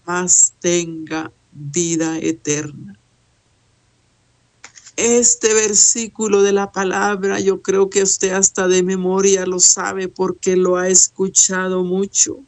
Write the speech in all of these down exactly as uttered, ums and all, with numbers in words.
mas tenga vida eterna. Este versículo de la palabra, yo creo que usted hasta de memoria lo sabe porque lo ha escuchado mucho.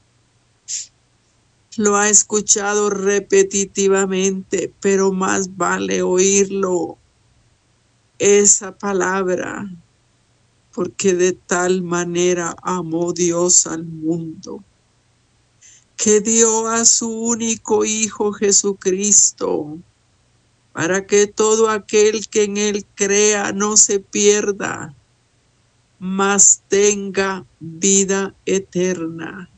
Lo ha escuchado repetitivamente, pero más vale oírlo, esa palabra, porque de tal manera amó Dios al mundo, que dio a su único Hijo Jesucristo, para que todo aquel que en él crea no se pierda, mas tenga vida eterna.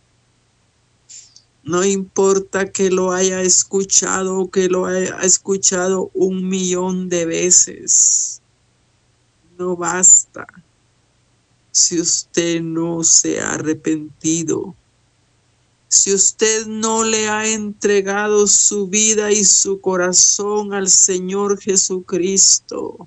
No importa que lo haya escuchado o que lo haya escuchado un millón de veces. No basta si usted no se ha arrepentido. Si usted no le ha entregado su vida y su corazón al Señor Jesucristo.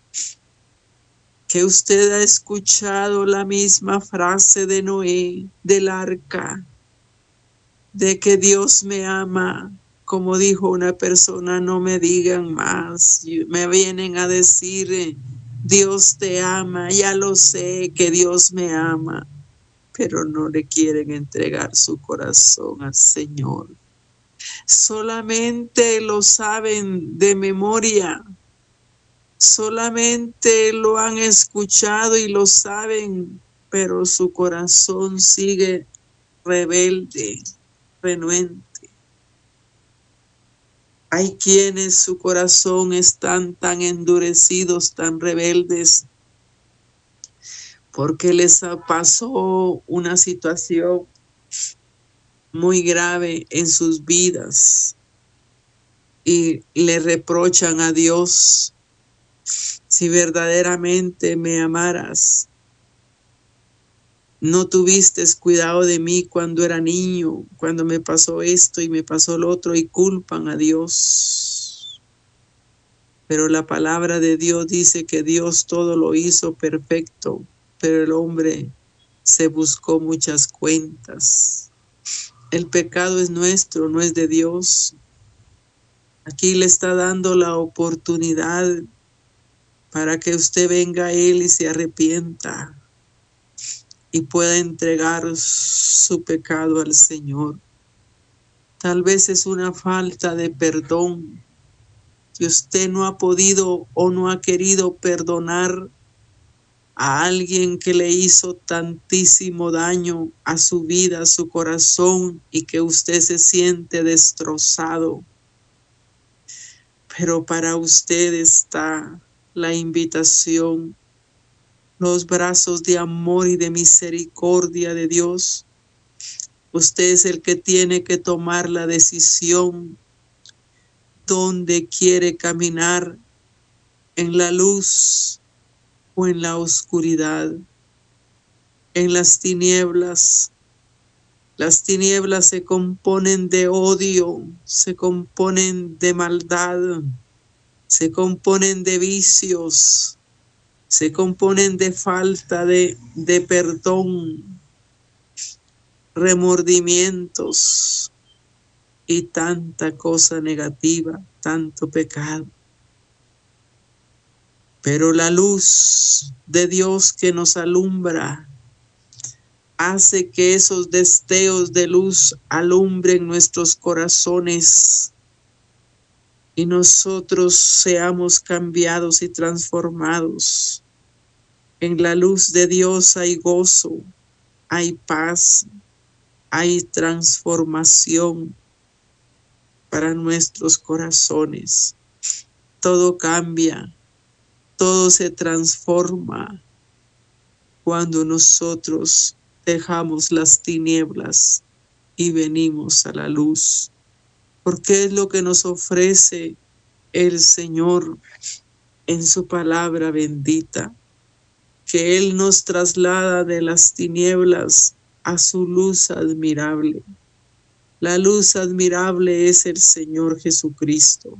Que usted ha escuchado la misma frase de Noé, del arca, de que Dios me ama. Como dijo una persona, no me digan más, me vienen a decir, Dios te ama, ya lo sé que Dios me ama, pero no le quieren entregar su corazón al Señor. Solamente lo saben de memoria, solamente lo han escuchado y lo saben, pero su corazón sigue rebelde, renuente. Hay quienes su corazón están tan endurecidos, tan rebeldes, porque les pasó una situación muy grave en sus vidas y le reprochan a Dios: si verdaderamente me amaras, no tuviste cuidado de mí cuando era niño, cuando me pasó esto y me pasó lo otro, y culpan a Dios. Pero la palabra de Dios dice que Dios todo lo hizo perfecto, pero el hombre se buscó muchas cuentas. El pecado es nuestro, no es de Dios. Aquí le está dando la oportunidad para que usted venga a Él y se arrepienta y pueda entregar su pecado al Señor. Tal vez es una falta de perdón, que usted no ha podido o no ha querido perdonar a alguien que le hizo tantísimo daño a su vida, a su corazón, y que usted se siente destrozado. Pero para usted está la invitación, los brazos de amor y de misericordia de Dios. Usted es el que tiene que tomar la decisión dónde quiere caminar, en la luz o en la oscuridad, en las tinieblas. Las tinieblas se componen de odio, se componen de maldad, se componen de vicios, se componen de falta de, de perdón, remordimientos y tanta cosa negativa, tanto pecado. Pero la luz de Dios que nos alumbra hace que esos destellos de luz alumbren nuestros corazones y nosotros seamos cambiados y transformados. En la luz de Dios hay gozo, hay paz, hay transformación para nuestros corazones. Todo cambia, todo se transforma cuando nosotros dejamos las tinieblas y venimos a la luz. Porque es lo que nos ofrece el Señor en su palabra bendita, que Él nos traslada de las tinieblas a su luz admirable. La luz admirable es el Señor Jesucristo.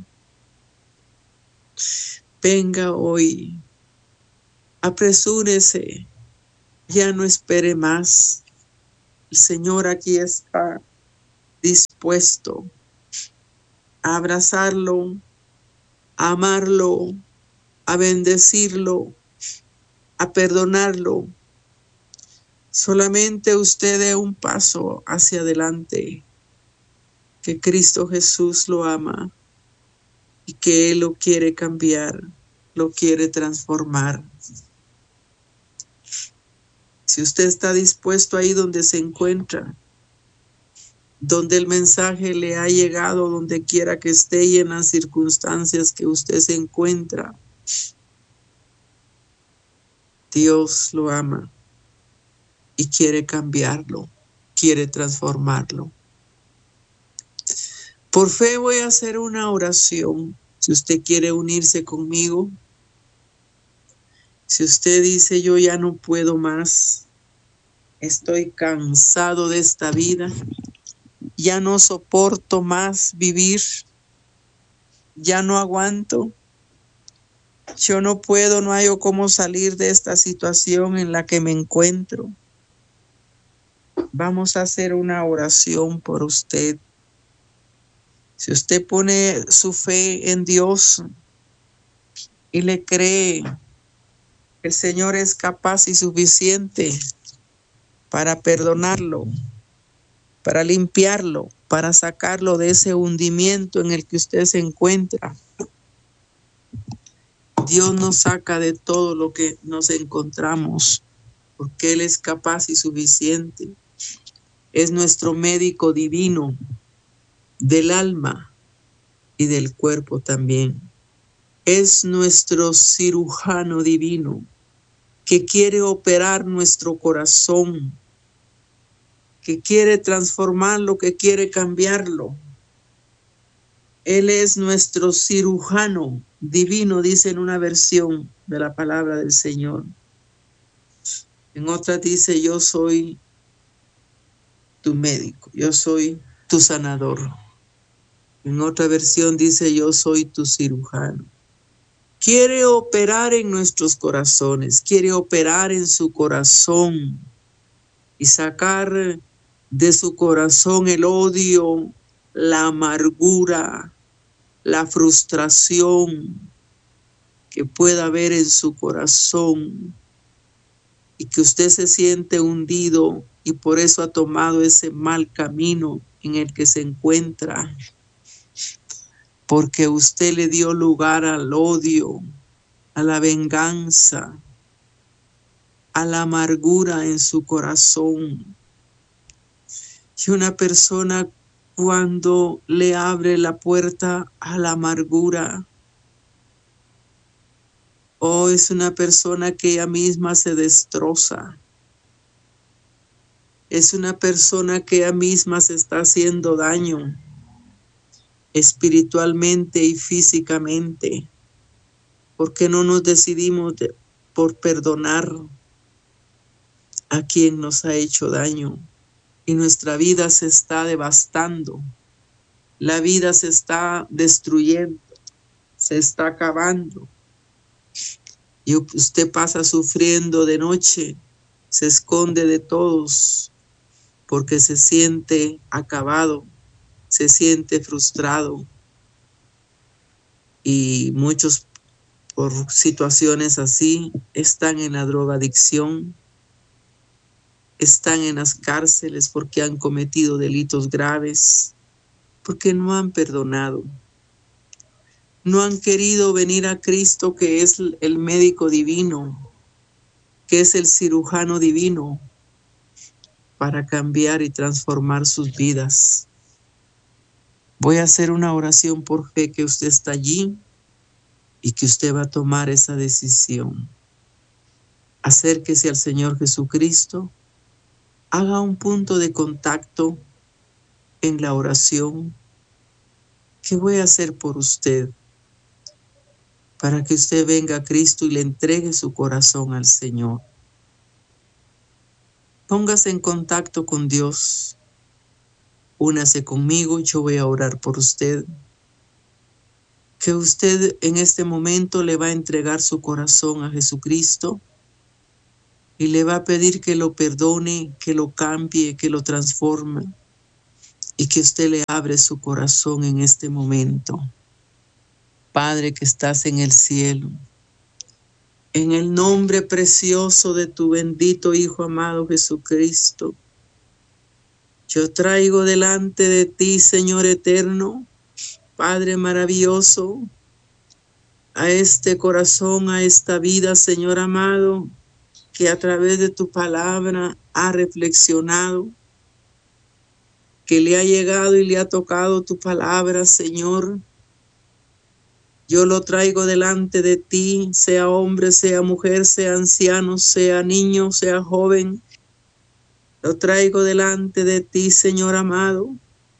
Venga hoy, apresúrese, ya no espere más. El Señor aquí está dispuesto dispuesto a abrazarlo, a amarlo, a bendecirlo, a perdonarlo. Solamente usted dé un paso hacia adelante, que Cristo Jesús lo ama y que Él lo quiere cambiar, lo quiere transformar. Si usted está dispuesto ahí donde se encuentra, donde el mensaje le ha llegado, donde quiera que esté y en las circunstancias que usted se encuentra, Dios lo ama y quiere cambiarlo, quiere transformarlo. Por fe voy a hacer una oración. Si usted quiere unirse conmigo, si usted dice yo ya no puedo más, estoy cansado de esta vida, ya no soporto más vivir, ya no aguanto, yo no puedo, no hallo cómo salir de esta situación en la que me encuentro. Vamos a hacer una oración por usted. Si usted pone su fe en Dios y le cree que el Señor es capaz y suficiente para perdonarlo, para limpiarlo, para sacarlo de ese hundimiento en el que usted se encuentra. Dios nos saca de todo lo que nos encontramos, porque Él es capaz y suficiente. Es nuestro médico divino del alma y del cuerpo también. Es nuestro cirujano divino que quiere operar nuestro corazón, que quiere transformarlo, que quiere cambiarlo. Él es nuestro cirujano divino, dice en una versión de la palabra del Señor. En otra dice, yo soy tu médico, yo soy tu sanador. En otra versión dice, yo soy tu cirujano. Quiere operar en nuestros corazones, quiere operar en su corazón y sacar de su corazón el odio, la amargura, la frustración que pueda haber en su corazón y que usted se siente hundido y por eso ha tomado ese mal camino en el que se encuentra, porque usted le dio lugar al odio, a la venganza, a la amargura en su corazón. Y una persona cuando le abre la puerta a la amargura, o es una persona que ella misma se destroza, es una persona que ella misma se está haciendo daño espiritualmente y físicamente. ¿Por qué no nos decidimos de, por perdonar a quien nos ha hecho daño? Y nuestra vida se está devastando, la vida se está destruyendo, se está acabando. Y usted pasa sufriendo de noche, se esconde de todos porque se siente acabado, se siente frustrado. Y muchos por situaciones así están en la drogadicción, están en las cárceles porque han cometido delitos graves, porque no han perdonado. No han querido venir a Cristo, que es el médico divino, que es el cirujano divino, para cambiar y transformar sus vidas. Voy a hacer una oración por fe que usted está allí y que usted va a tomar esa decisión. Acérquese al Señor Jesucristo, haga un punto de contacto en la oración. ¿Qué voy a hacer por usted? Para que usted venga a Cristo y le entregue su corazón al Señor. Póngase en contacto con Dios. Únase conmigo, yo voy a orar por usted. Que usted en este momento le va a entregar su corazón a Jesucristo y le va a pedir que lo perdone, que lo cambie, que lo transforme. y que usted le abre su corazón en este momento. Padre que estás en el cielo, en el nombre precioso de tu bendito Hijo amado Jesucristo, yo traigo delante de ti, Señor eterno, Padre maravilloso, a este corazón, a esta vida, Señor amado, que a través de tu palabra ha reflexionado, que le ha llegado y le ha tocado tu palabra, Señor. Yo lo traigo delante de ti, sea hombre, sea mujer, sea anciano, sea niño, sea joven. Lo traigo delante de ti, Señor amado.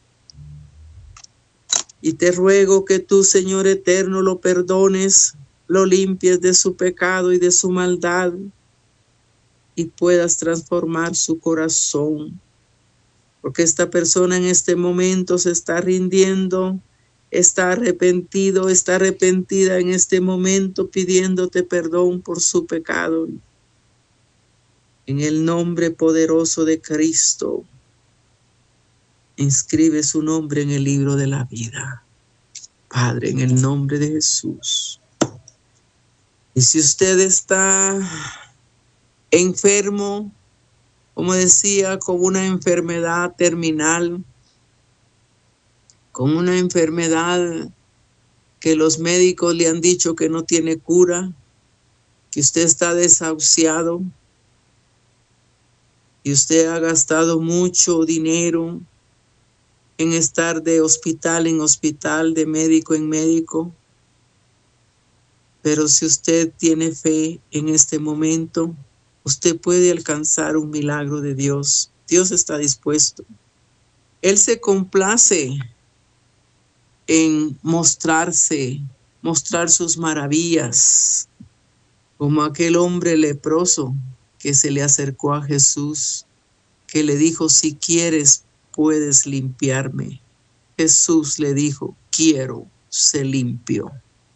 Y te ruego que tú, Señor eterno, lo perdones, lo limpies de su pecado y de su maldad y puedas transformar su corazón. Porque esta persona en este momento se está rindiendo, está arrepentido, está arrepentida en este momento pidiéndote perdón por su pecado. En el nombre poderoso de Cristo, inscribe su nombre en el libro de la vida. Padre, en el nombre de Jesús. Y si usted está enfermo, como decía, con una enfermedad terminal, con una enfermedad que los médicos le han dicho que no tiene cura, que usted está desahuciado y usted ha gastado mucho dinero en estar de hospital en hospital, de médico en médico. Pero si usted tiene fe en este momento, usted puede alcanzar un milagro de Dios. Dios está dispuesto. Él se complace en mostrarse, mostrar sus maravillas, como aquel hombre leproso que se le acercó a Jesús, que le dijo, si quieres, puedes limpiarme. Jesús le dijo, quiero, sé limpio.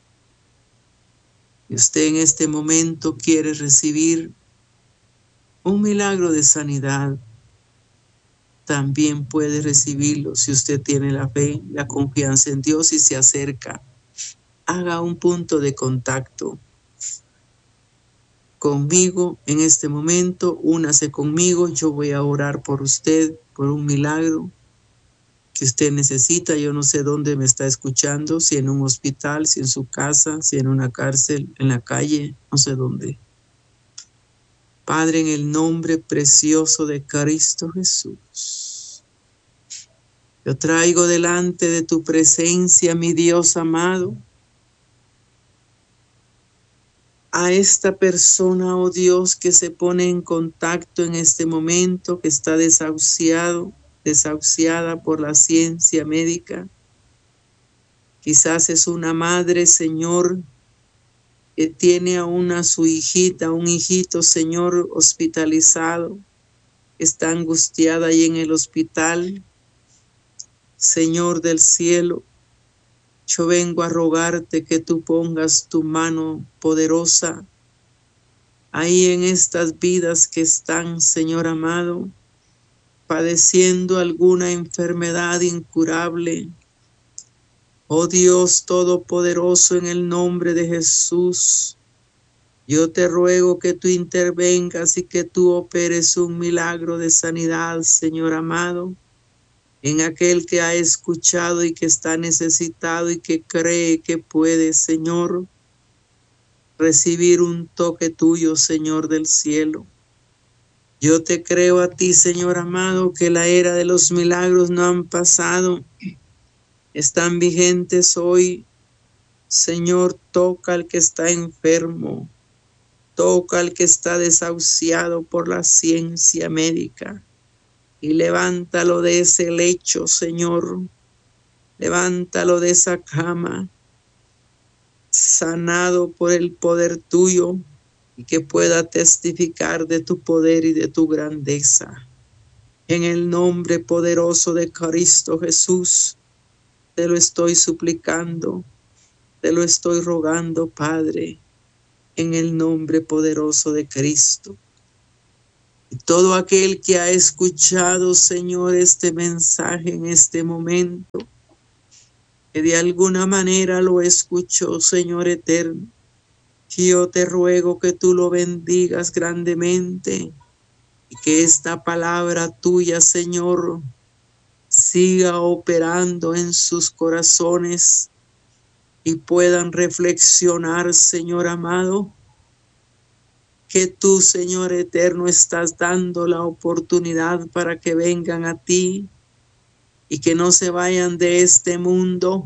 Y usted en este momento quiere recibir un milagro de sanidad, también puede recibirlo si usted tiene la fe, la confianza en Dios y se acerca. Haga un punto de contacto conmigo en este momento, únase conmigo, yo voy a orar por usted, por un milagro que usted necesita. Yo no sé dónde me está escuchando, si en un hospital, si en su casa, si en una cárcel, en la calle, no sé dónde. Padre, en el nombre precioso de Cristo Jesús, yo traigo delante de tu presencia, mi Dios amado, a esta persona, oh Dios, que se pone en contacto en este momento, que está desahuciado, desahuciada por la ciencia médica. Quizás es una madre, Señor, que tiene a una su hijita, un hijito, Señor, hospitalizado, está angustiada ahí en el hospital. Señor del cielo, yo vengo a rogarte que tú pongas tu mano poderosa ahí en estas vidas que están, Señor amado, padeciendo alguna enfermedad incurable. Oh Dios Todopoderoso, en el nombre de Jesús, yo te ruego que tú intervengas y que tú operes un milagro de sanidad, Señor amado, en aquel que ha escuchado y que está necesitado y que cree que puede, Señor, recibir un toque tuyo, Señor del cielo. Yo te creo a ti, Señor amado, que la era de los milagros no han pasado, están vigentes hoy. Señor, toca al que está enfermo, toca al que está desahuciado por la ciencia médica y levántalo de ese lecho, Señor, levántalo de esa cama, sanado por el poder tuyo y que pueda testificar de tu poder y de tu grandeza. En el nombre poderoso de Cristo Jesús, te lo estoy suplicando, te lo estoy rogando, Padre, en el nombre poderoso de Cristo. Y todo aquel que ha escuchado, Señor, este mensaje en este momento, que de alguna manera lo escuchó, Señor eterno, yo te ruego que tú lo bendigas grandemente y que esta palabra tuya, Señor, siga operando en sus corazones y puedan reflexionar, Señor amado, que tú, Señor eterno, estás dando la oportunidad para que vengan a ti y que no se vayan de este mundo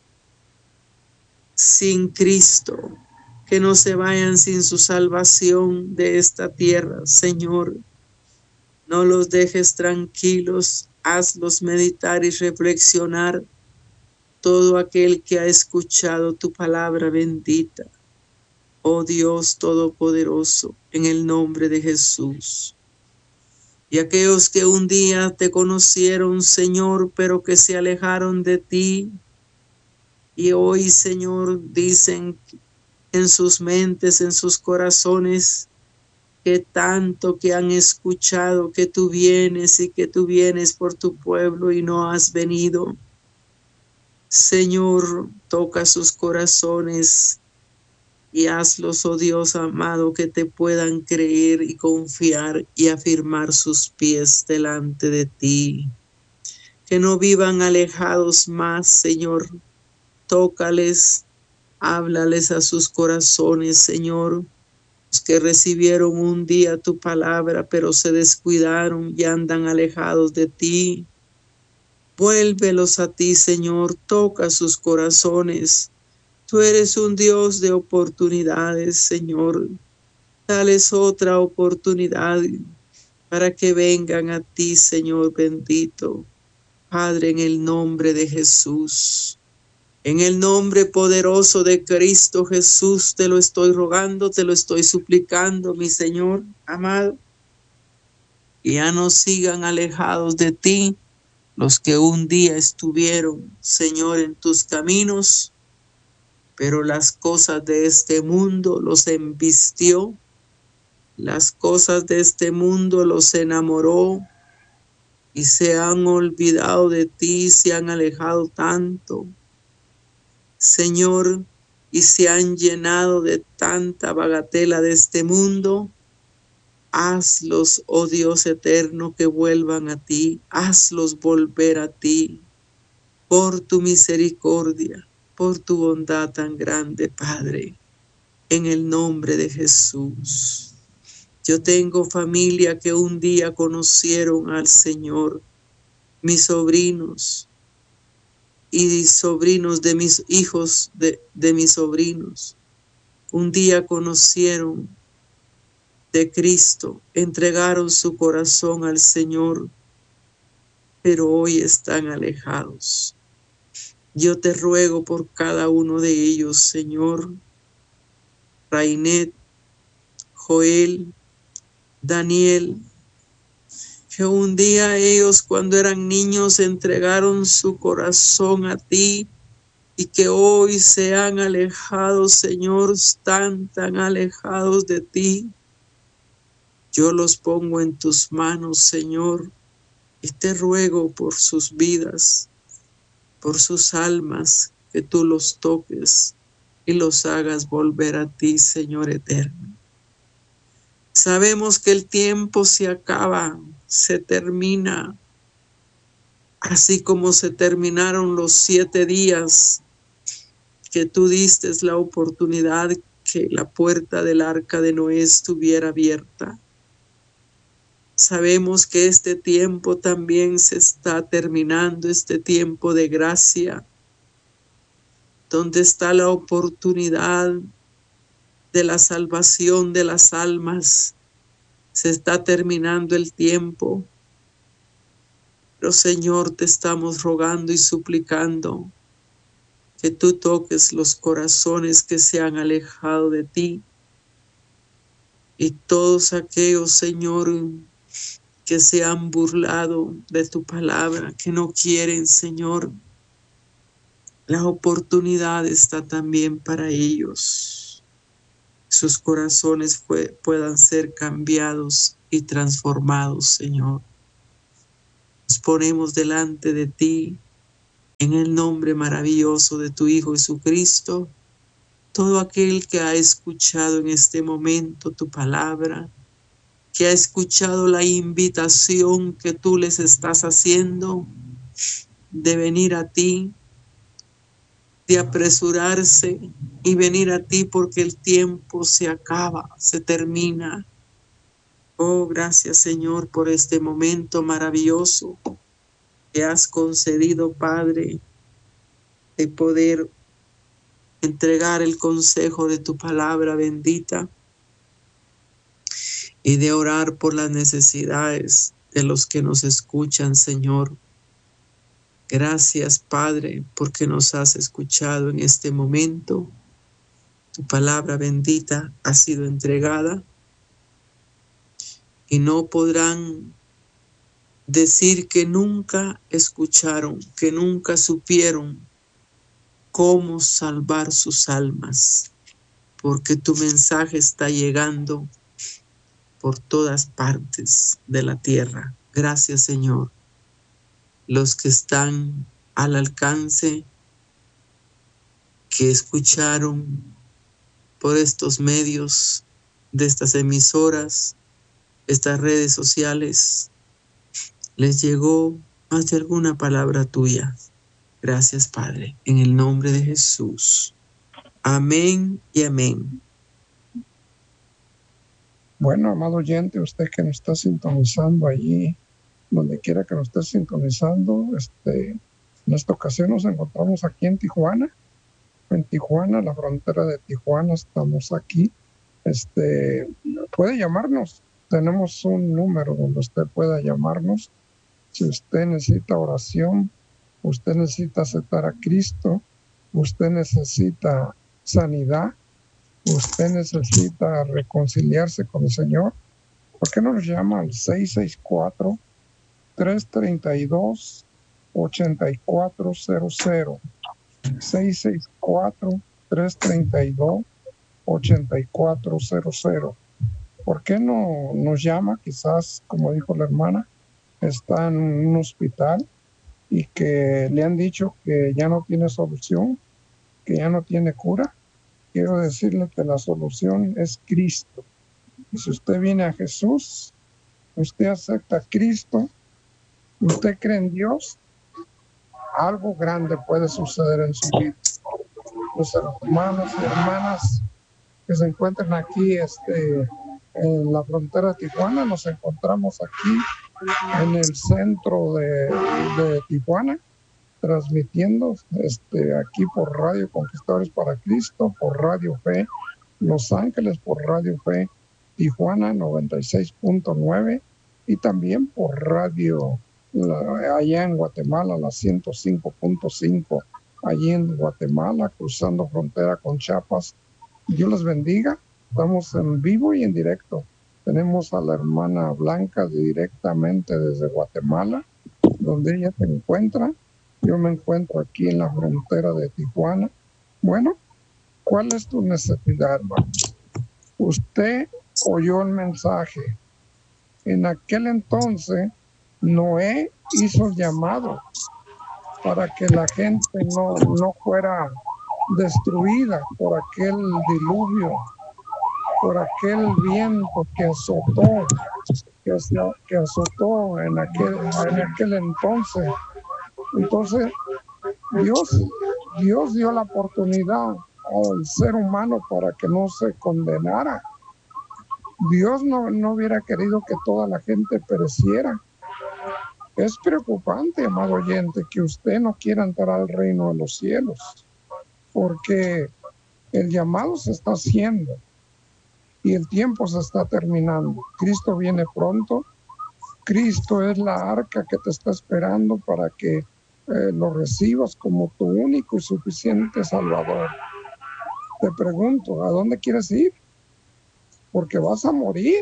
sin Cristo, que no se vayan sin su salvación de esta tierra, Señor. No los dejes tranquilos, hazlos meditar y reflexionar todo aquel que ha escuchado tu palabra bendita. Oh Dios Todopoderoso, en el nombre de Jesús. Y aquellos que un día te conocieron, Señor, pero que se alejaron de ti, y hoy, Señor, dicen en sus mentes, en sus corazones, que tanto que han escuchado que tú vienes y que tú vienes por tu pueblo y no has venido. Señor, toca sus corazones y hazlos, oh Dios amado, que te puedan creer y confiar y afirmar sus pies delante de ti. Que no vivan alejados más, Señor. Tócales, háblales a sus corazones, Señor. Los que recibieron un día tu palabra, pero se descuidaron y andan alejados de ti. Vuélvelos a ti, Señor. Toca sus corazones. Tú eres un Dios de oportunidades, Señor. Dales otra oportunidad para que vengan a ti, Señor bendito. Padre, en el nombre de Jesús, en el nombre poderoso de Cristo Jesús, te lo estoy rogando, te lo estoy suplicando, mi Señor amado. Que ya no sigan alejados de ti los que un día estuvieron, Señor, en tus caminos, pero las cosas de este mundo los embistió, las cosas de este mundo los enamoró y se han olvidado de ti, se han alejado tanto, Señor, y se han llenado de tanta bagatela de este mundo. Hazlos, oh Dios eterno, que vuelvan a ti, hazlos volver a ti, por tu misericordia, por tu bondad tan grande, Padre, en el nombre de Jesús. Yo tengo familia que un día conocieron al Señor, mis sobrinos y sobrinos de mis hijos, de, de mis sobrinos. Un día conocieron de Cristo, entregaron su corazón al Señor, pero hoy están alejados. Yo te ruego por cada uno de ellos, Señor. Rainet, Joel, Daniel, que un día ellos cuando eran niños entregaron su corazón a ti y que hoy se han alejado, Señor, están tan alejados de ti. Yo los pongo en tus manos, Señor, y te ruego por sus vidas, por sus almas, que tú los toques y los hagas volver a ti, Señor eterno. Sabemos que el tiempo se acaba, se termina, así como se terminaron los siete días que tú diste la oportunidad que la puerta del arca de Noé estuviera abierta. Sabemos que este tiempo también se está terminando, este tiempo de gracia, donde está la oportunidad de la salvación de las almas. Se está terminando el tiempo, pero Señor, te estamos rogando y suplicando que tú toques los corazones que se han alejado de ti y todos aquellos, Señor, que se han burlado de tu palabra, que no quieren, Señor. La oportunidad está también para ellos. sus corazones fue, puedan ser cambiados y transformados, Señor. Nos ponemos delante de ti en el nombre maravilloso de tu Hijo Jesucristo. Todo aquel que ha escuchado en este momento tu palabra, que ha escuchado la invitación que tú les estás haciendo de venir a ti, de apresurarse y venir a ti porque el tiempo se acaba, se termina. Oh, gracias, Señor, por este momento maravilloso que has concedido, Padre, de poder entregar el consejo de tu palabra bendita y de orar por las necesidades de los que nos escuchan, Señor. Gracias, Padre, porque nos has escuchado en este momento. Tu palabra bendita ha sido entregada y no podrán decir que nunca escucharon, que nunca supieron cómo salvar sus almas, porque tu mensaje está llegando por todas partes de la tierra. Gracias, Señor. Los que están al alcance, que escucharon por estos medios de estas emisoras, estas redes sociales, les llegó más de alguna palabra tuya. Gracias, Padre, en el nombre de Jesús. Amén y amén. Bueno, amado oyente, usted que nos está sintonizando allí, donde quiera que nos esté sintonizando, este, en esta ocasión nos encontramos aquí en Tijuana, en Tijuana, la frontera de Tijuana, estamos aquí. Este, puede llamarnos, tenemos un número donde usted pueda llamarnos. Si usted necesita oración, usted necesita aceptar a Cristo, usted necesita sanidad, usted necesita reconciliarse con el Señor, ¿por qué no nos llama al seis seis cuatro, tres tres dos, ocho cuatro cero cero? seis seis cuatro, tres tres dos, ocho cuatro cero cero. ¿Por qué no nos llama? Quizás, como dijo la hermana, está en un hospital y que le han dicho que ya no tiene solución, que ya no tiene cura. Quiero decirle que la solución es Cristo. Y si usted viene a Jesús, usted acepta a Cristo, usted cree en Dios, algo grande puede suceder en su vida. Los hermanos y hermanas que se encuentran aquí este, en la frontera de Tijuana, nos encontramos aquí en el centro de, de Tijuana, transmitiendo este, aquí por Radio Conquistadores para Cristo, por Radio Fe Los Ángeles, por Radio Fe Tijuana noventa y seis punto nueve y también por Radio la, allá en Guatemala, la ciento cinco punto cinco, allí en Guatemala, cruzando frontera con Chiapas. Dios les bendiga. Estamos en vivo y en directo. Tenemos a la hermana Blanca directamente desde Guatemala, donde ella se encuentra. Yo me encuentro aquí en la frontera de Tijuana. Bueno, ¿cuál es tu necesidad, hermano? Usted oyó el mensaje. En aquel entonces, Noé hizo el llamado para que la gente no, no fuera destruida por aquel diluvio, por aquel viento que azotó, que, que azotó en aquel, en aquel entonces. Entonces, Dios, Dios dio la oportunidad al ser humano para que no se condenara. Dios no, no hubiera querido que toda la gente pereciera. Es preocupante, amado oyente, que usted no quiera entrar al reino de los cielos, porque el llamado se está haciendo y el tiempo se está terminando. Cristo viene pronto. Cristo es la arca que te está esperando para que eh, lo recibas como tu único y suficiente Salvador. Te pregunto, ¿a dónde quieres ir? Porque vas a morir.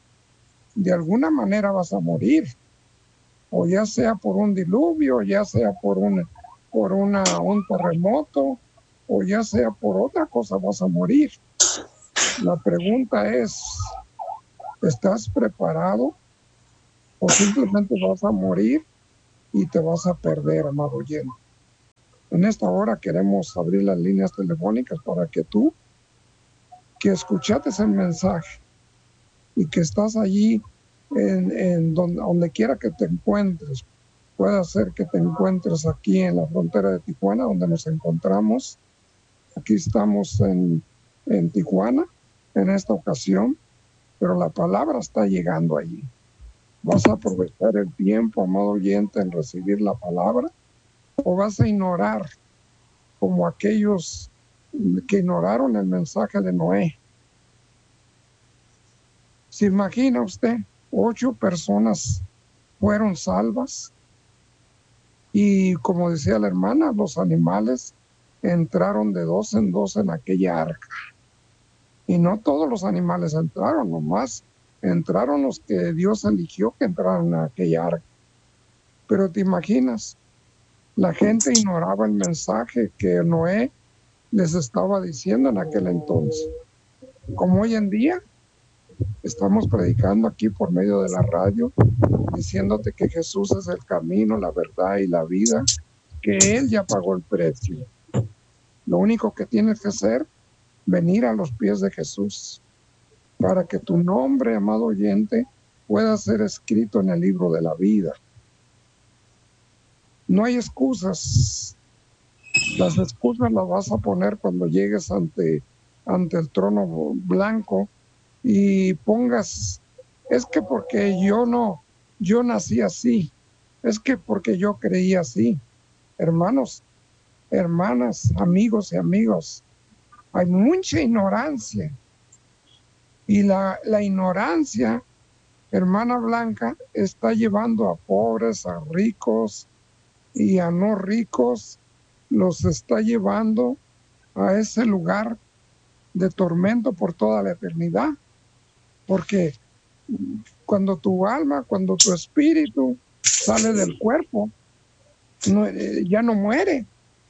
De alguna manera vas a morir. O ya sea por un diluvio, ya sea por, un, por una, un terremoto, o ya sea por otra cosa vas a morir. La pregunta es, ¿estás preparado o simplemente vas a morir y te vas a perder, amado oyente? En esta hora queremos abrir las líneas telefónicas para que tú, que escuchaste el mensaje y que estás allí en, en donde, donde quiera que te encuentres, puede ser que te encuentres aquí en la frontera de Tijuana, donde nos encontramos. Aquí estamos en, en Tijuana en esta ocasión, pero la palabra está llegando allí. ¿Vas a aprovechar el tiempo, amado oyente, en recibir la palabra? ¿O vas a ignorar como aquellos que ignoraron el mensaje de Noé? ¿Se imagina usted? Ocho personas fueron salvas y, como decía la hermana, los animales entraron de dos en dos en aquella arca. Y no todos los animales entraron, nomás entraron los que Dios eligió que entraran en aquella arca. Pero te imaginas, la gente ignoraba el mensaje que Noé les estaba diciendo en aquel entonces. Como hoy en día estamos predicando aquí por medio de la radio, diciéndote que Jesús es el camino, la verdad y la vida, que Él ya pagó el precio. Lo único que tienes que hacer, venir a los pies de Jesús, para que tu nombre, amado oyente, pueda ser escrito en el libro de la vida. No hay excusas. Las excusas las vas a poner cuando llegues ante, ante el trono blanco y pongas, es que porque yo no, yo nací así, es que porque yo creí así. Hermanos, hermanas, amigos y amigos, hay mucha ignorancia. Y la, la ignorancia, hermana Blanca, está llevando a pobres, a ricos y a no ricos, los está llevando a ese lugar de tormento por toda la eternidad. Porque cuando tu alma, cuando tu espíritu sale del cuerpo, no, eh, ya no muere.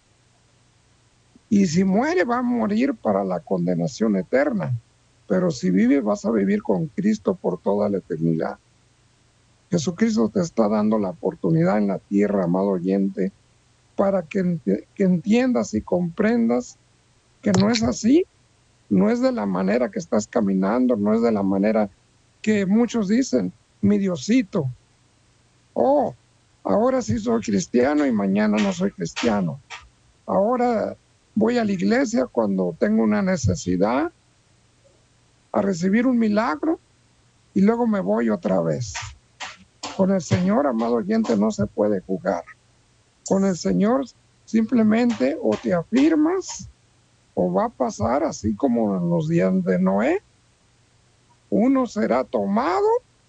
Y si muere, va a morir para la condenación eterna. Pero si vives, vas a vivir con Cristo por toda la eternidad. Jesucristo te está dando la oportunidad en la tierra, amado oyente, para que, que entiendas y comprendas que no es así, no es de la manera que estás caminando, no es de la manera que muchos dicen, mi Diosito, oh, ahora sí soy cristiano y mañana no soy cristiano. Ahora voy a la iglesia cuando tengo una necesidad, a recibir un milagro, y luego me voy otra vez. Con el Señor, amado oyente, no se puede jugar. Con el Señor simplemente o te afirmas o va a pasar así como en los días de Noé. Uno será tomado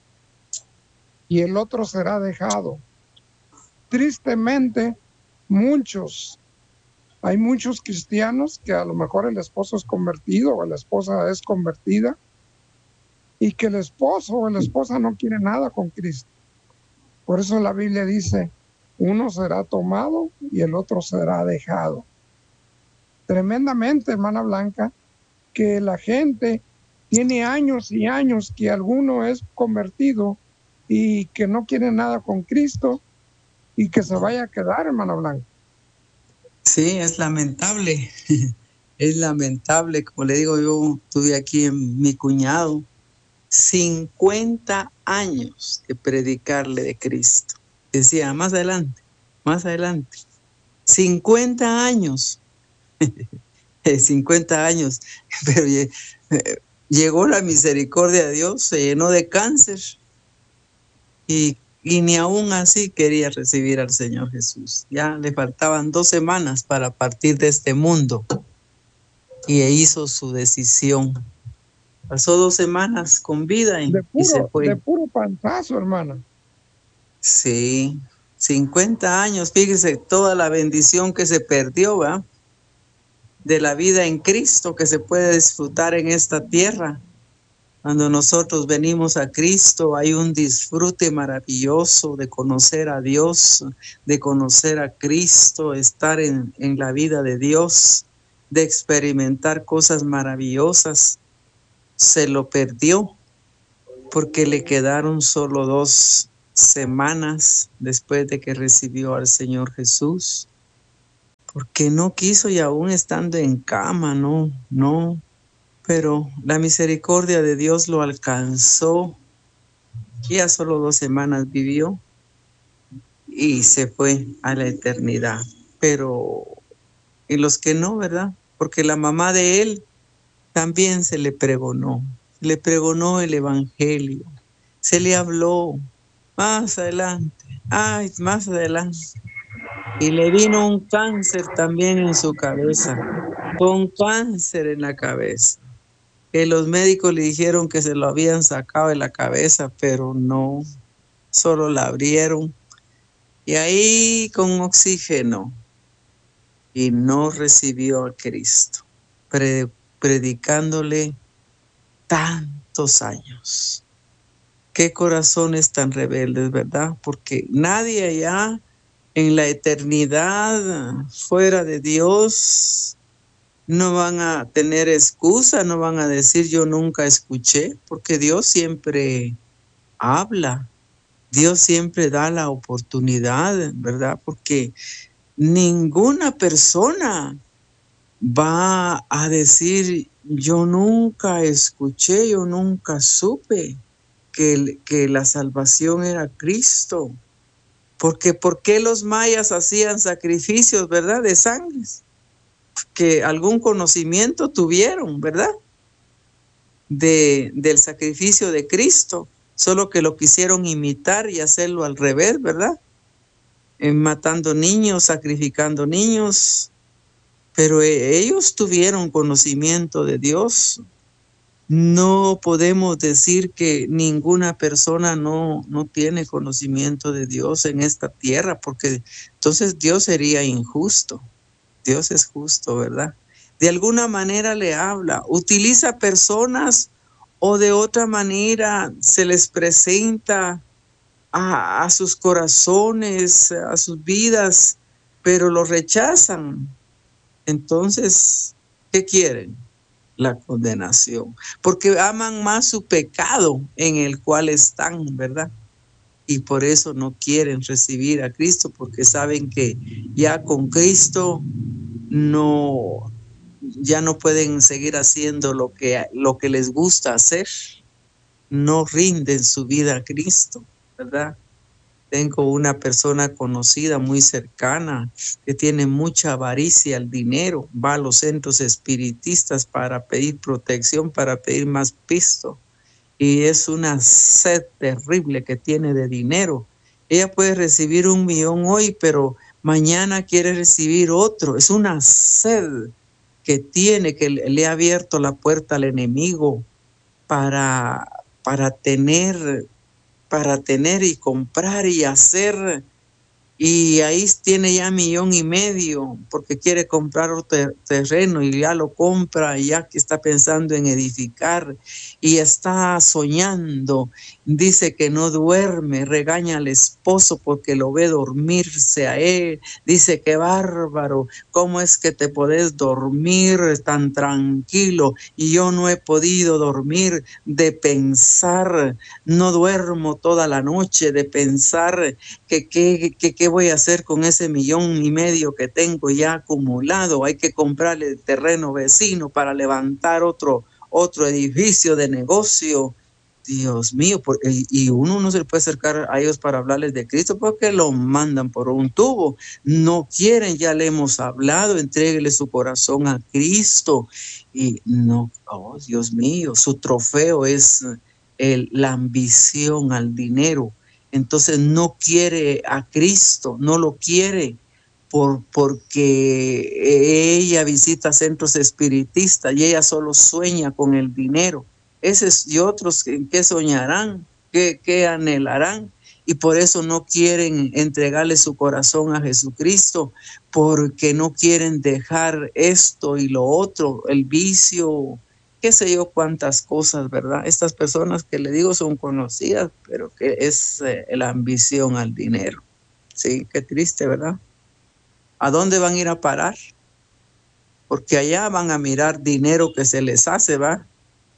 y el otro será dejado. Tristemente, muchos, hay muchos cristianos que a lo mejor el esposo es convertido o la esposa es convertida y que el esposo o la esposa no quiere nada con Cristo. Por eso la Biblia dice, uno será tomado y el otro será dejado. Tremendamente, hermana Blanca, que la gente tiene años y años que alguno es convertido y que no quiere nada con Cristo y que se vaya a quedar, hermana Blanca. Sí, es lamentable. Es lamentable, como le digo, yo tuve aquí en mi cuñado cincuenta años de predicarle de Cristo. Decía, más adelante, más adelante. cincuenta años. cincuenta años. Pero llegó la misericordia de Dios, se llenó de cáncer y, y ni aún así quería recibir al Señor Jesús. Ya le faltaban dos semanas para partir de este mundo y hizo su decisión. Pasó dos semanas con vida y, de puro, y se fue. De puro pantazo, hermana. Sí, cincuenta años, fíjese toda la bendición que se perdió, ¿verdad? De la vida en Cristo que se puede disfrutar en esta tierra. Cuando nosotros venimos a Cristo hay un disfrute maravilloso de conocer a Dios, de conocer a Cristo, estar en, en la vida de Dios, de experimentar cosas maravillosas. se lo perdió porque le quedaron solo dos semanas después de que recibió al Señor Jesús, porque no quiso y aún estando en cama, no, no, pero la misericordia de Dios lo alcanzó. Ya solo dos semanas vivió y se fue a la eternidad. Pero, y los que no, ¿verdad? Porque la mamá de él también se le pregonó, se le pregonó el evangelio, se le habló más adelante, ay, más adelante. Y le vino un cáncer también en su cabeza, con cáncer en la cabeza. Que los médicos le dijeron que se lo habían sacado de la cabeza, pero no, solo la abrieron. Y ahí con oxígeno. Y no recibió a Cristo, pre- predicándole tantos años. Qué corazones tan rebeldes, ¿verdad? Porque nadie allá en la eternidad, fuera de Dios, no van a tener excusa, no van a decir yo nunca escuché, porque Dios siempre habla, Dios siempre da la oportunidad, ¿verdad? Porque ninguna persona va a decir yo nunca escuché, yo nunca supe que, que la salvación era Cristo. Porque ¿por qué los mayas hacían sacrificios, verdad, de sangre? Que algún conocimiento tuvieron, ¿verdad? De, del sacrificio de Cristo, solo que lo quisieron imitar y hacerlo al revés, ¿verdad? En matando niños, sacrificando niños, pero ellos tuvieron conocimiento de Dios. No podemos decir que ninguna persona no, no tiene conocimiento de Dios en esta tierra, porque entonces Dios sería injusto. Dios es justo, ¿verdad? De alguna manera le habla, utiliza personas o de otra manera se les presenta a, a sus corazones, a sus vidas, pero lo rechazan. Entonces, ¿qué quieren? La condenación, porque aman más su pecado en el cual están, ¿verdad? Y por eso no quieren recibir a Cristo, porque saben que ya con Cristo no, ya no pueden seguir haciendo lo que, lo que les gusta hacer, no rinden su vida a Cristo, ¿verdad? Tengo una persona conocida muy cercana que tiene mucha avaricia al dinero, va a los centros espiritistas para pedir protección, para pedir más pisto, y es una sed terrible que tiene de dinero. Ella puede recibir un millón hoy, pero mañana quiere recibir otro. Es una sed que tiene, que le ha abierto la puerta al enemigo para, para tener para tener y comprar y hacer, y ahí tiene ya millón y medio porque quiere comprar otro terreno y ya lo compra y ya que está pensando en edificar y está soñando, dice que no duerme, regaña al esposo porque lo ve dormirse a él, dice que bárbaro, ¿cómo es que te podés dormir tan tranquilo? Y yo no he podido dormir de pensar, no duermo toda la noche de pensar que qué que, que voy a hacer con ese millón y medio que tengo ya acumulado. Hay que comprarle el terreno vecino para levantar otro, otro edificio de negocio. Dios mío, por, y, y uno no se le puede acercar a ellos para hablarles de Cristo porque lo mandan por un tubo. No quieren, ya le hemos hablado, entréguele su corazón a Cristo. Y no, oh Dios mío, su trofeo es el, la ambición al dinero. Entonces no quiere a Cristo, no lo quiere por, porque ella visita centros espiritistas y ella solo sueña con el dinero. Esos y otros que, que soñarán, que, que anhelarán, y por eso no quieren entregarle su corazón a Jesucristo, porque no quieren dejar esto y lo otro, el vicio, qué sé yo cuántas cosas, ¿verdad? Estas personas que le digo son conocidas, pero que es eh, la ambición al dinero. Sí, qué triste, ¿verdad? ¿A dónde van a ir a parar? Porque allá van a mirar dinero que se les hace, ¿va?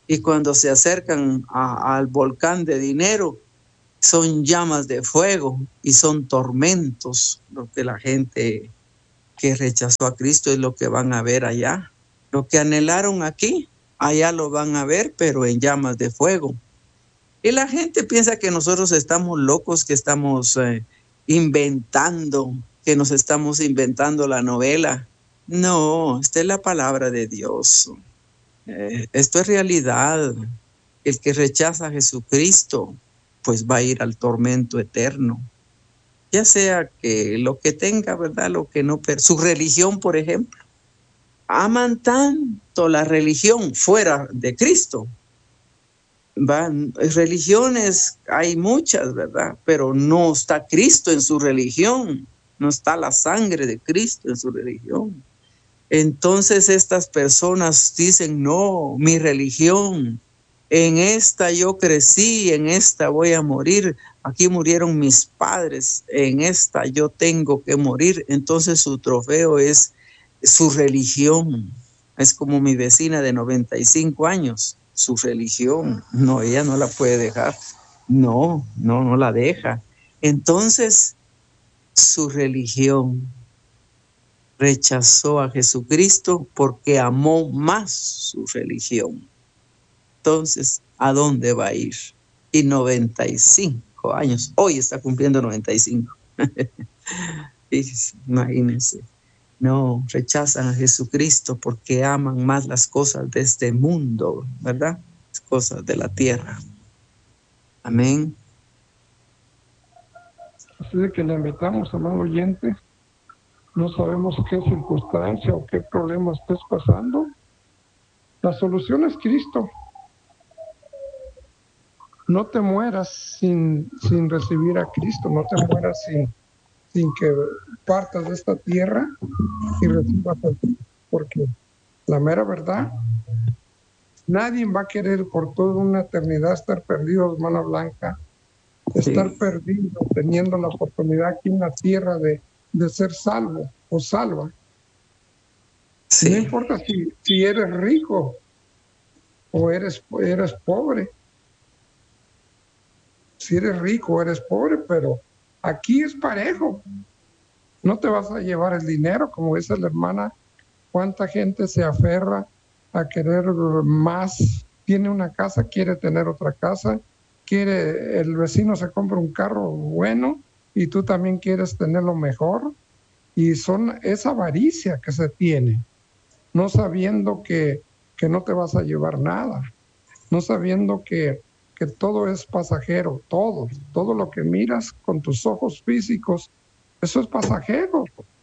Y cuando se acercan a, al volcán de dinero, son llamas de fuego y son tormentos. Lo que la gente que rechazó a Cristo es lo que van a ver allá. Lo que anhelaron aquí, allá lo van a ver, pero en llamas de fuego. Y la gente piensa que nosotros estamos locos, que estamos eh, inventando, que nos estamos inventando la novela. No, esta es la palabra de Dios. Eh, esto es realidad. El que rechaza a Jesucristo, pues va a ir al tormento eterno. Ya sea que lo que tenga, ¿verdad? Lo que no, pero su religión, por ejemplo. Aman tanto la religión fuera de Cristo. Van, religiones hay muchas, ¿verdad? Pero no está Cristo en su religión. No está la sangre de Cristo en su religión. Entonces estas personas dicen, no, mi religión, en esta yo crecí, en esta voy a morir, aquí murieron mis padres, en esta yo tengo que morir. Entonces su trofeo es su religión. Es como mi vecina de noventa y cinco años, su religión. No, ella no la puede dejar. No, no, no la deja. Entonces su religión. Rechazó a Jesucristo porque amó más su religión. Entonces, ¿a dónde va a ir? Y noventa y cinco años, hoy está cumpliendo noventa y cinco. Imagínense, no, rechazan a Jesucristo porque aman más las cosas de este mundo, ¿verdad? Las cosas de la tierra. Amén. Así de que le invitamos, amado oyente. No sabemos qué circunstancia o qué problema estés pasando. La solución es Cristo. No te mueras sin, sin recibir a Cristo. No te mueras sin, sin que partas de esta tierra y recibas a Cristo. Porque la mera verdad, nadie va a querer por toda una eternidad estar perdido, hermana Blanca. Estar sí. perdido, teniendo la oportunidad aquí en la tierra de de ser salvo o salva. Sí. No importa si, si eres rico o eres, eres pobre. Si eres rico o eres pobre, pero aquí es parejo. No te vas a llevar el dinero, como dice la hermana. Cuánta gente se aferra a querer más. Tiene una casa, quiere tener otra casa. Quiere, el vecino se compra un carro bueno y tú también quieres tener lo mejor, y son esa avaricia que se tiene, no sabiendo que, que no te vas a llevar nada, no sabiendo que, que todo es pasajero, todo, todo lo que miras con tus ojos físicos, eso es pasajero,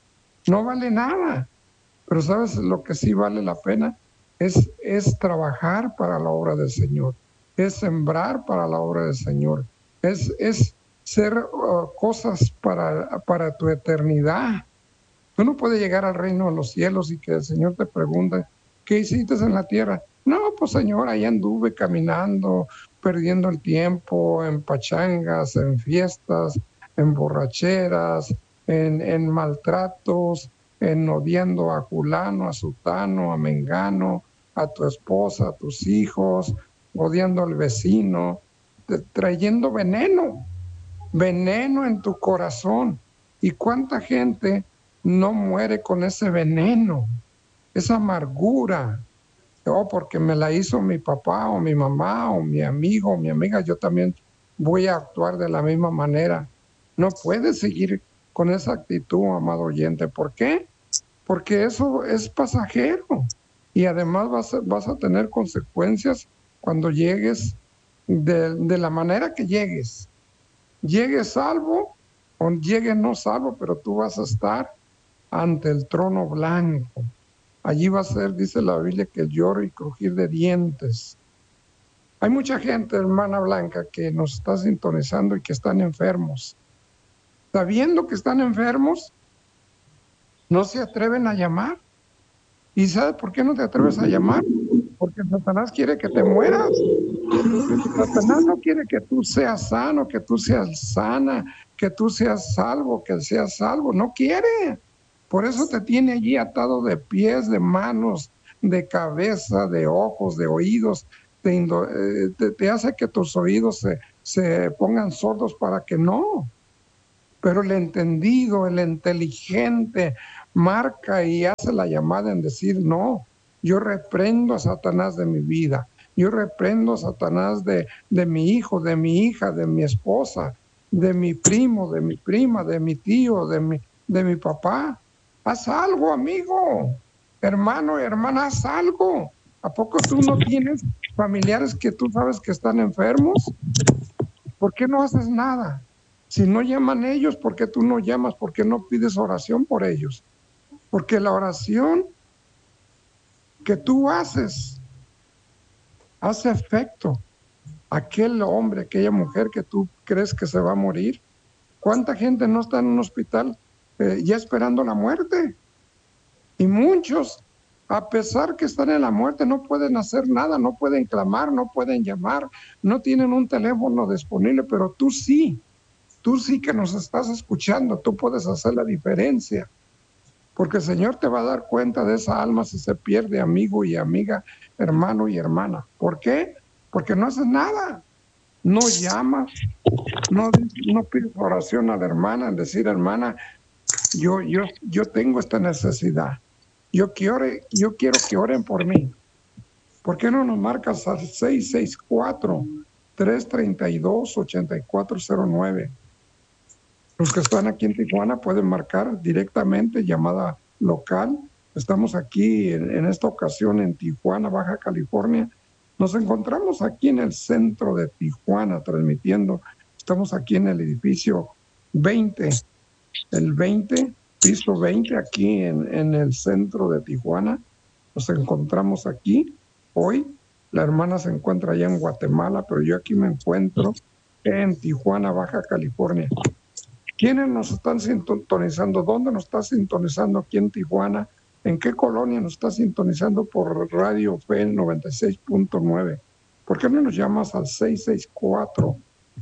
no vale nada, pero sabes lo que sí vale la pena es, es trabajar para la obra del Señor, es sembrar para la obra del Señor, es, es ser uh, cosas para, para tu eternidad. Tú no puedes llegar al reino de los cielos y que el Señor te pregunte, ¿qué hiciste en la tierra? No, pues Señor, ahí anduve caminando, perdiendo el tiempo en pachangas, en fiestas, en borracheras, en, en maltratos, en odiando a fulano, a sutano, a mengano, a tu esposa, a tus hijos, odiando al vecino, te, trayendo veneno. veneno en tu corazón. ¿Y cuánta gente no muere con ese veneno, esa amargura? Oh, porque me la hizo mi papá o mi mamá o mi amigo o mi amiga, yo también voy a actuar de la misma manera. No puedes seguir con esa actitud, amado oyente. ¿Por qué? Porque eso es pasajero y además vas a, vas a tener consecuencias cuando llegues de, de la manera que llegues. Llegue salvo o llegue no salvo, pero tú vas a estar ante el trono blanco. Allí va a ser, dice la Biblia, que lloro y crujir de dientes. Hay mucha gente, hermana Blanca, que nos está sintonizando y que están enfermos. Sabiendo que están enfermos, no se atreven a llamar. ¿Y sabes por qué no te atreves a llamar? Porque Satanás quiere que te mueras. Satanás no quiere que tú seas sano, que tú seas sana, que tú seas salvo, que seas salvo. No quiere. Por eso te tiene allí atado de pies, de manos, de cabeza, de ojos, de oídos. te, indo, eh, te, te hace que tus oídos se, se pongan sordos para que no. Pero el entendido, el inteligente, marca y hace la llamada en decir, no, yo reprendo a Satanás de mi vida, yo reprendo a Satanás de, de mi hijo, de mi hija, de mi esposa, de mi primo, de mi prima, de mi tío, de mi, de mi papá. Haz algo, amigo, hermano y hermana, haz algo. ¿A poco tú no tienes familiares que tú sabes que están enfermos? ¿Por qué no haces nada? Si no llaman ellos, ¿por qué tú no llamas? ¿Por qué no pides oración por ellos? Porque la oración que tú haces hace efecto. Aquel hombre, aquella mujer que tú crees que se va a morir, ¿cuánta gente no está en un hospital eh, ya esperando la muerte? Y muchos, a pesar que están en la muerte, no pueden hacer nada, no pueden clamar, no pueden llamar, no tienen un teléfono disponible, pero tú sí. Tú sí que nos estás escuchando, tú puedes hacer la diferencia, porque el Señor te va a dar cuenta de esa alma si se pierde, amigo y amiga, hermano y hermana. ¿Por qué? Porque no haces nada, no llamas, no, no pides oración a la hermana, en decir, hermana, yo, yo, yo tengo esta necesidad, yo quiero, yo quiero que oren por mí. ¿Por qué no nos marcas al seis seis cuatro, tres tres dos, ocho cuatro cero nueve? Los que están aquí en Tijuana pueden marcar directamente llamada local. Estamos aquí en, en esta ocasión en Tijuana, Baja California. Nos encontramos aquí en el centro de Tijuana transmitiendo. Estamos aquí en el edificio veinte, el veinte, piso veinte, aquí en, en el centro de Tijuana. Nos encontramos aquí hoy. La hermana se encuentra allá en Guatemala, pero yo aquí me encuentro en Tijuana, Baja California. ¿Quiénes nos están sintonizando? ¿Dónde nos está sintonizando aquí en Tijuana? ¿En qué colonia nos está sintonizando por Radio Fe noventa y seis punto nueve? ¿Por qué no nos llamas al seis seis cuatro,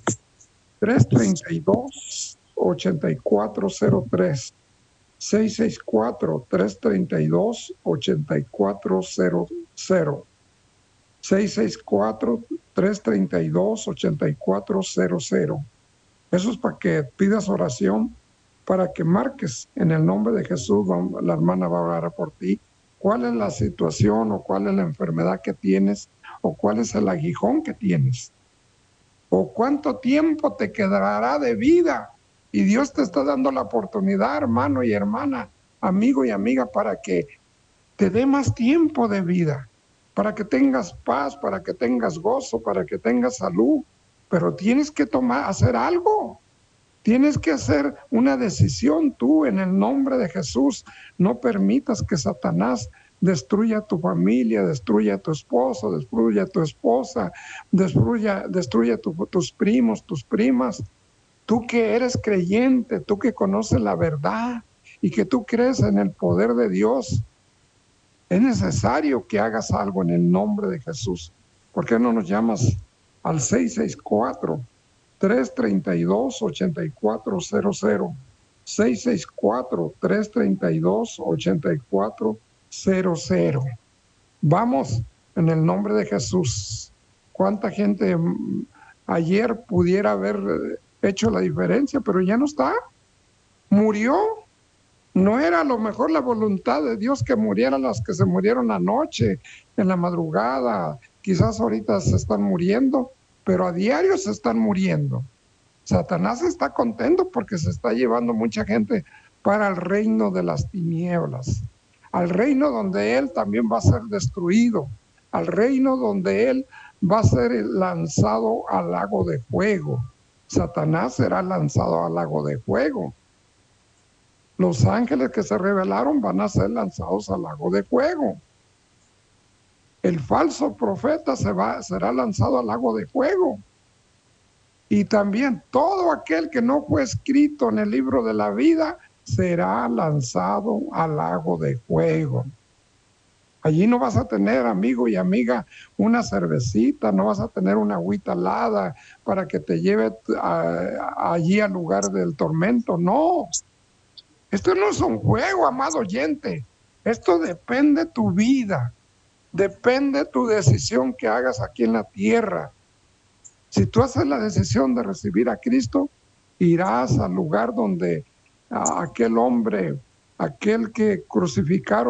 tres tres dos, ocho cuatro cero tres? seis seis cuatro, tres tres dos, ocho cuatro cero cero. seis seis cuatro, tres tres dos, ocho cuatro cero cero. Eso es para que pidas oración, para que marques en el nombre de Jesús. La hermana va a orar por ti. ¿Cuál es la situación o cuál es la enfermedad que tienes o cuál es el aguijón que tienes? ¿O cuánto tiempo te quedará de vida? Y Dios te está dando la oportunidad, hermano y hermana, amigo y amiga, para que te dé más tiempo de vida, para que tengas paz, para que tengas gozo, para que tengas salud. Pero tienes que tomar, hacer algo. Tienes que hacer una decisión tú en el nombre de Jesús. No permitas que Satanás destruya tu familia, destruya a tu esposo, destruya a tu esposa, destruya, destruya tu, tus primos, tus primas. Tú que eres creyente, tú que conoces la verdad y que tú crees en el poder de Dios, es necesario que hagas algo en el nombre de Jesús. ¿Por qué no nos llamas al seis seis cuatro, tres tres dos, ocho cuatro cero cero? seis seis cuatro, tres tres dos, ocho cuatro cero cero. Vamos en el nombre de Jesús. ¿Cuánta gente ayer pudiera haber hecho la diferencia, pero ya no está? Murió. No era a lo mejor la voluntad de Dios que murieran las que se murieron anoche, en la madrugada. Quizás ahorita se están muriendo, pero a diario se están muriendo. Satanás está contento porque se está llevando mucha gente para el reino de las tinieblas, al reino donde él también va a ser destruido, al reino donde él va a ser lanzado al lago de fuego. Satanás será lanzado al lago de fuego. Los ángeles que se rebelaron van a ser lanzados al lago de fuego. El falso profeta se va, será lanzado al lago de fuego. Y también todo aquel que no fue escrito en el libro de la vida será lanzado al lago de fuego. Allí no vas a tener, amigo y amiga, una cervecita, no vas a tener una agüita helada para que te lleve a, allí al lugar del tormento. No. Esto no es un juego, amado oyente. Esto depende de tu vida. Depende tu decisión que hagas aquí en la tierra. Si tú haces la decisión de recibir a Cristo, irás al lugar donde a aquel hombre, aquel que crucificaron